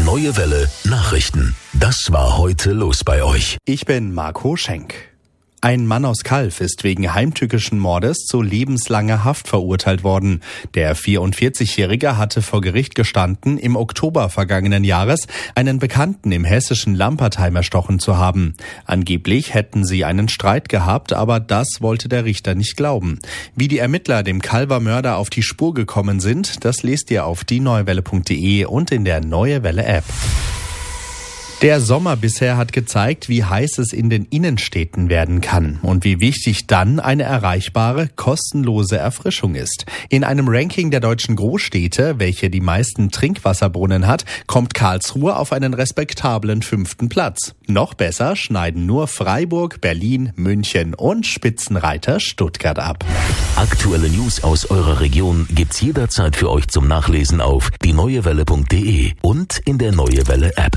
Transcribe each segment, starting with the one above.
Neue Welle Nachrichten. Das war heute los bei euch. Ich bin Marco Schenk. Ein Mann aus Calw ist wegen heimtückischen Mordes zu lebenslanger Haft verurteilt worden. Der 44-Jährige hatte vor Gericht gestanden, im Oktober vergangenen Jahres einen Bekannten im hessischen Lampertheim erstochen zu haben. Angeblich hätten sie einen Streit gehabt, aber das wollte der Richter nicht glauben. Wie die Ermittler dem Calwer Mörder auf die Spur gekommen sind, das lest ihr auf dieneuewelle.de und in der Neue Welle App. Der Sommer bisher hat gezeigt, wie heiß es in den Innenstädten werden kann und wie wichtig dann eine erreichbare, kostenlose Erfrischung ist. In einem Ranking der deutschen Großstädte, welche die meisten Trinkwasserbrunnen hat, kommt Karlsruhe auf einen respektablen 5. Platz. Noch besser schneiden nur Freiburg, Berlin, München und Spitzenreiter Stuttgart ab. Aktuelle News aus eurer Region gibt's jederzeit für euch zum Nachlesen auf dieneuewelle.de und in der Neue Welle App.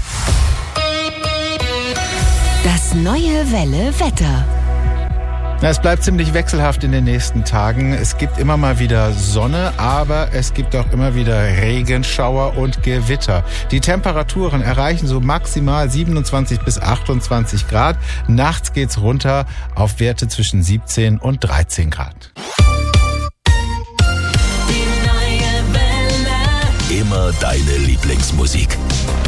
Das Neue Welle Wetter. Es bleibt ziemlich wechselhaft in den nächsten Tagen. Es gibt immer mal wieder Sonne, aber es gibt auch immer wieder Regenschauer und Gewitter. Die Temperaturen erreichen so maximal 27 bis 28 Grad. Nachts geht's runter auf Werte zwischen 17 und 13 Grad. Immer deine Lieblingsmusik.